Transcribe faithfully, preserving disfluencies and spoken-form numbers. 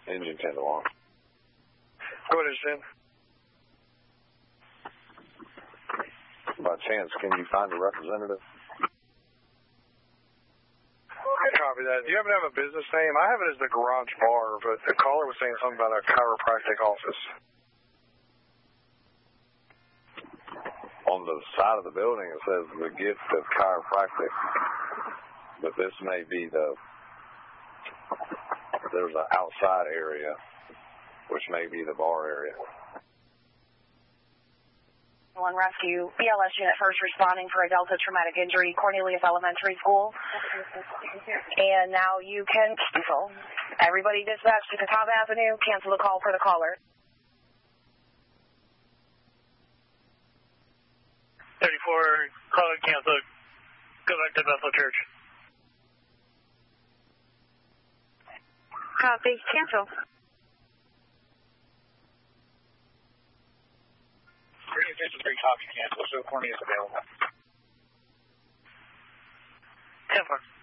Engine ten alarm. Go ahead, Jim. By chance, can you find a representative? Copy that. Do you happen to have a business name? I have it as the Garage Bar, but the caller was saying something about a chiropractic office. On the side of the building, it says the Gift of Chiropractic, but this may be the, there's an outside area, which may be the bar area. One Rescue, B L S unit first responding for a Delta traumatic injury, Cornelius Elementary School. And now you can cancel. Everybody dispatched to Catawba Avenue, cancel the call for the caller. thirty-four, caller canceled. Go back to Bethel Church. Copy, cancel. Three copy cancel, so Corny is available. ten four.